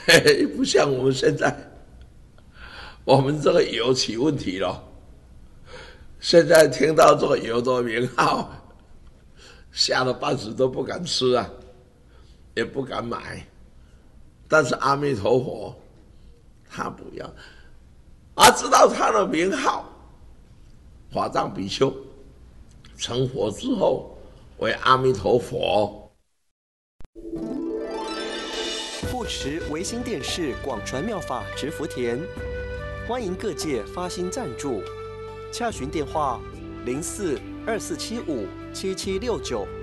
不像我们现在，我们这个油起问题了。现在听到这个油的名号，吓得半死都不敢吃啊，也不敢买。但是阿弥陀佛，他不要，知道他的名号，法藏比丘成佛之后为阿弥陀佛。 护持维新电视广传妙法植福田，欢迎各界发心赞助，洽询电话：0424757769。